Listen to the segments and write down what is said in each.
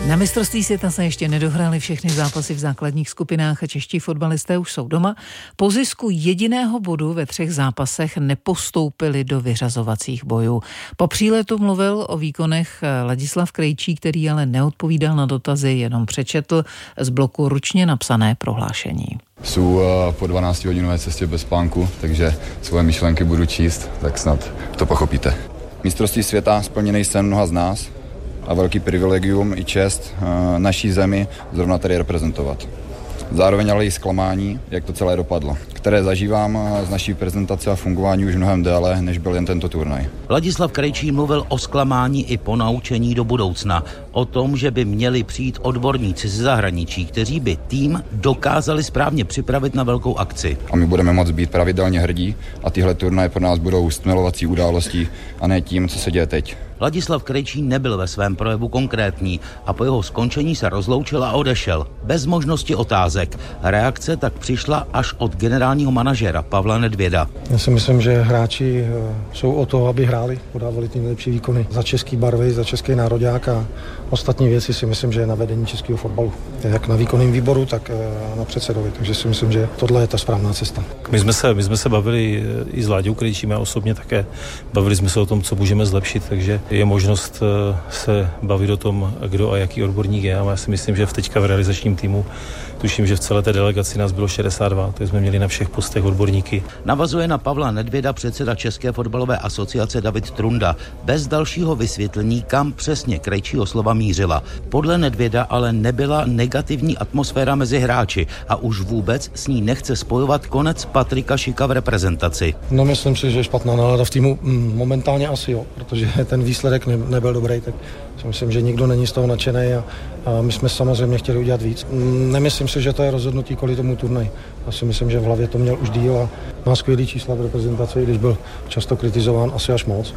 Na mistrovství světa se ještě nedohrály všechny zápasy v základních skupinách a čeští fotbalisté už jsou doma. Po zisku jediného bodu ve 3 zápasech nepostoupili do vyřazovacích bojů. Po příletu mluvil o výkonech Ladislav Krejčí, který ale neodpovídal na dotazy, jenom přečetl z bloku ručně napsané prohlášení. Jsou po 12hodinové cestě bez spánku, takže svoje myšlenky budu číst, tak snad to pochopíte. Mistrovství světa splněný sen mnoha z nás a velký privilegium i čest naší zemi zrovna tady reprezentovat. Zároveň ale i zklamání, jak to celé dopadlo, které zažívám z naší prezentace a fungování už mnohem déle, než byl jen tento turnaj. Ladislav Krejčí mluvil o zklamání i ponaučení do budoucna. O tom, že by měli přijít odborníci ze zahraničí, kteří by tým dokázali správně připravit na velkou akci. A my budeme moct být pravidelně hrdí a tyhle turnaje pro nás budou stmelovací událostí a ne tím, co se děje teď. Ladislav Krejčí nebyl ve svém projevu konkrétní a po jeho skončení se rozloučil a odešel. Bez možnosti otázek. Reakce tak přišla až od generálního manažera Pavla Nedvěda. Já si myslím, že hráči jsou o to, aby hráli, podávali ty nejlepší výkony za český barvy, za český nároďák a ostatní věci si myslím, že je na vedení českého fotbalu. Jak na výkonném výboru, tak na předsedovi. Takže si myslím, že tohle je ta správná cesta. My jsme se bavili i s Láďou Krejčím a osobně také. Bavili jsme se o tom, co můžeme zlepšit, takže je možnost se bavit o tom, kdo a jaký odborník je. A já si myslím, že teďka v realizačním týmu, tuším, že v celé té delegaci nás bylo 62, takže jsme měli na všech postech odborníky. Navazuje na Pavla Nedvěda předseda České fotbalové asociace David Trunda. Bez dalšího vysvětlení, kam přesně Krejčího slova mířila. Podle Nedvěda ale nebyla negativní atmosféra mezi hráči a už vůbec s ní nechce spojovat konec Patrika Šika v reprezentaci. No, myslím si, že je špatná nálada v týmu. Momentálně asi jo, protože ten výsledek nebyl dobrý, tak si myslím, že nikdo není z toho nadšený a my jsme samozřejmě chtěli udělat víc. Nemyslím si, že to je rozhodnutí kvůli tomu turnaj. Já si myslím, že v hlavě to měl už díl a má skvělý čísla v reprezentaci, když byl často kritizován asi až moc.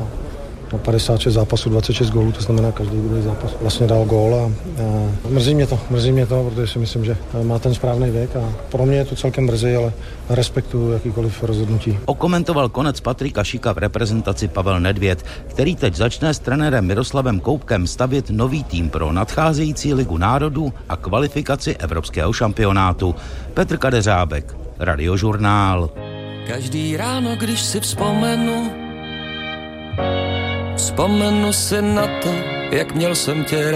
56 zápasů, 26 gólů, to znamená, každý druhý zápas vlastně dal gól a mrzí mě to, protože si myslím, že má ten správný věk a pro mě je to celkem mrzí, ale respektuju jakýkoliv rozhodnutí. Okomentoval konec Patrika Šika v reprezentaci Pavel Nedvěd, který teď začne s trenérem Miroslavem Koubkem stavět nový tým pro nadcházející Ligu národů a kvalifikaci evropského šampionátu. Petr Kadeřábek, Radiožurnál. Každý ráno, když si vzpomenu si na to, jak měl jsem tě